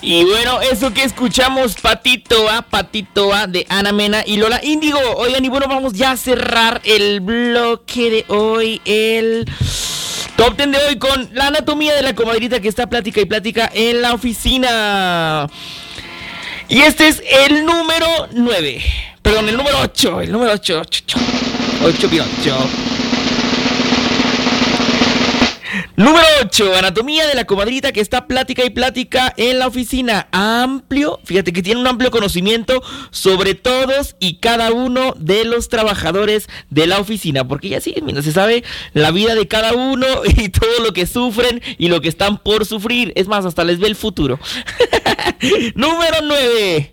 Y bueno, eso que escuchamos, Patito A de Ana Mena y Lola Índigo. Oigan, y bueno, vamos ya a cerrar el bloque de hoy, el Top 10 de hoy con la anatomía de la comadrita que está plática y plática en la oficina. Y este es el número 9. Perdón, el número 8. El número 8. 8 Pinocho. Número 8, anatomía de la comadrita que está plática y plática en la oficina. Amplio, fíjate que tiene un amplio conocimiento sobre todos y cada uno de los trabajadores de la oficina. Porque ya sí, mira, se sabe la vida de cada uno y todo lo que sufren y lo que están por sufrir. Es más, hasta les ve el futuro. Número 9.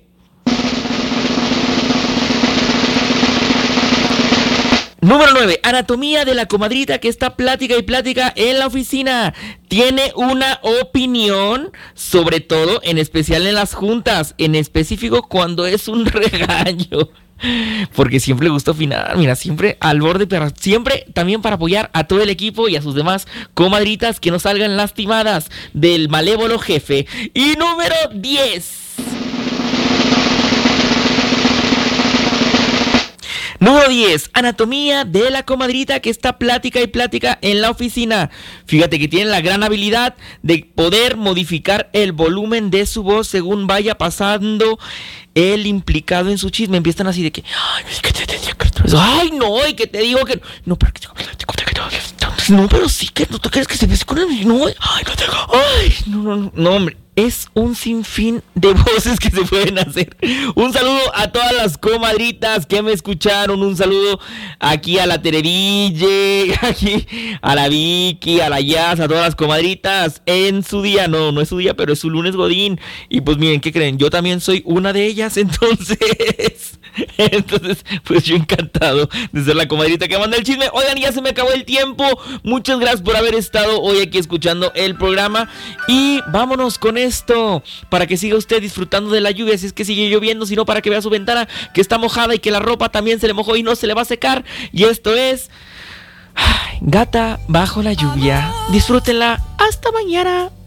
Número 9, anatomía de la comadrita que está plática y plática en la oficina. Tiene una opinión, sobre todo, en especial en las juntas, en específico cuando es un regaño. Porque siempre le gusta opinar, mira, siempre al borde, pero siempre también para apoyar a todo el equipo y a sus demás comadritas que no salgan lastimadas del malévolo jefe. Y número 10. Número 10, anatomía de la comadrita que está plática y plática en la oficina. Fíjate que tiene la gran habilidad de poder modificar el volumen de su voz según vaya pasando el implicado en su chisme. Empiezan así de que, ay, no, y que te digo que no, pero no, pero sí que no te crees que se ves con él, no, ay, no, hombre. Es un sinfín de voces que se pueden hacer. Un saludo a todas las comadritas que me escucharon. Un saludo aquí a la Tereville, aquí a la Vicky, a la Jazz, a todas las comadritas en su día. No es su día, pero es su lunes godín. Y pues miren, ¿qué creen? Yo también soy una de ellas, entonces, pues yo encantado de ser la comadrita que manda el chisme. Oigan, ya se me acabó el tiempo. Muchas gracias por haber estado hoy aquí escuchando el programa. Y vámonos con esto, para que siga usted disfrutando de la lluvia, si es que sigue lloviendo, sino para que vea su ventana que está mojada y que la ropa también se le mojó y no se le va a secar. Y esto es Gata bajo la lluvia. Disfrútenla. Hasta mañana.